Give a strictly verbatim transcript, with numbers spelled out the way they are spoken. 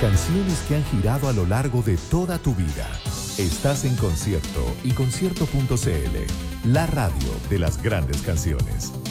canciones que han girado a lo largo de toda tu vida. Estás en Concierto y concierto punto c l, la radio de las grandes canciones.